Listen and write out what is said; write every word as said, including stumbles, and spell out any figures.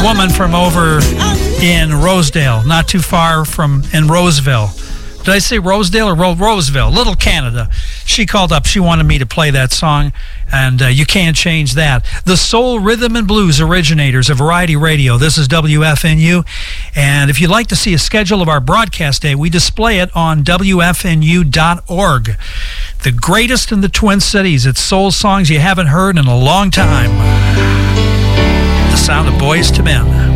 woman from over in Rosedale, not too far from in Roseville. Did I say Rosedale or Ro- Roseville? Little Canada. She called up. She wanted me to play that song, and uh, you can't change that. The soul, rhythm, and blues originators of Variety Radio. This is W F N U, and if you'd like to see a schedule of our broadcast day, we display it on W F N U dot org. The greatest in the Twin Cities. It's soul songs you haven't heard in a long time. The sound of Boys to Men.